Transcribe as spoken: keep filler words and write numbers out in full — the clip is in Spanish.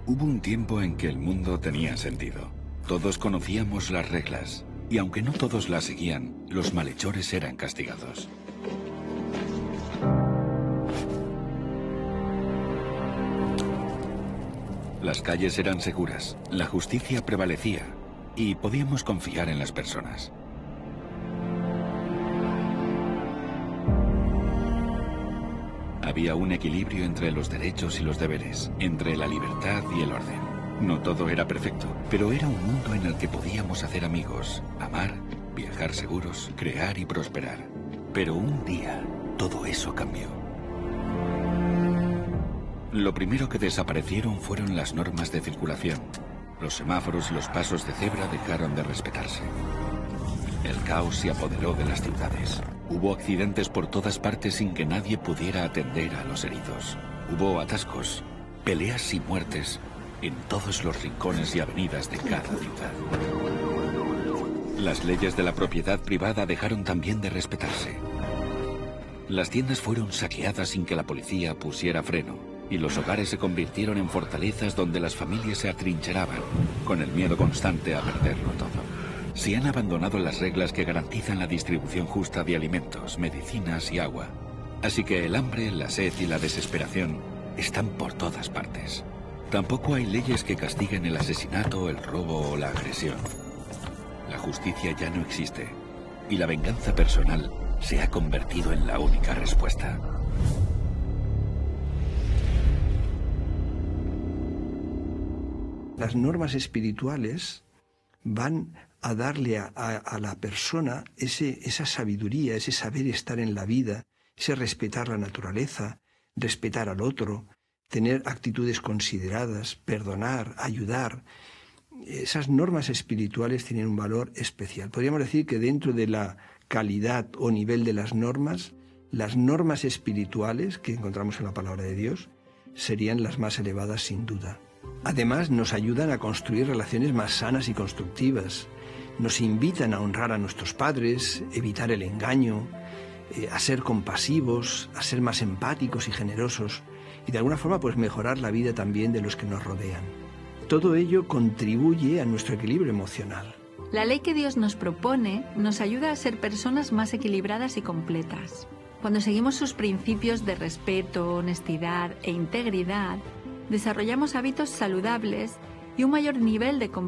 Hubo un tiempo en que el mundo tenía sentido. Todos conocíamos las reglas, y aunque no todos las seguían, los malhechores eran castigados. Las calles eran seguras, la justicia prevalecía, y podíamos confiar en las personas. Había un equilibrio entre los derechos y los deberes, entre la libertad y el orden. No todo era perfecto, pero era un mundo en el que podíamos hacer amigos, amar, viajar seguros, crear y prosperar. Pero un día, todo eso cambió. Lo primero que desaparecieron fueron las normas de circulación. Los semáforos y los pasos de cebra dejaron de respetarse. El caos se apoderó de las ciudades. Hubo accidentes por todas partes sin que nadie pudiera atender a los heridos. Hubo atascos, peleas y muertes en todos los rincones y avenidas de cada ciudad. Las leyes de la propiedad privada dejaron también de respetarse. Las tiendas fueron saqueadas sin que la policía pusiera freno, y los hogares se convirtieron en fortalezas donde las familias se atrincheraban, con el miedo constante a perderlo todo. Se han abandonado las reglas que garantizan la distribución justa de alimentos, medicinas y agua. Así que el hambre, la sed y la desesperación están por todas partes. Tampoco hay leyes que castiguen el asesinato, el robo o la agresión. La justicia ya no existe, y la venganza personal se ha convertido en la única respuesta. Las normas espirituales van a darle a, a, a la persona ese, esa sabiduría, ese saber estar en la vida, ese respetar la naturaleza, respetar al otro, tener actitudes consideradas, perdonar, ayudar. Esas normas espirituales tienen un valor especial. Podríamos decir que dentro de la calidad o nivel de las normas, las normas espirituales que encontramos en la palabra de Dios serían las más elevadas sin duda. Además, nos ayudan a construir relaciones más sanas y constructivas. Nos invitan a honrar a nuestros padres, evitar el engaño, eh, a ser compasivos, a ser más empáticos y generosos, y de alguna forma pues mejorar la vida también de los que nos rodean. Todo ello contribuye a nuestro equilibrio emocional. La ley que Dios nos propone nos ayuda a ser personas más equilibradas y completas. Cuando seguimos sus principios de respeto, honestidad e integridad, desarrollamos hábitos saludables y un mayor nivel de comprensión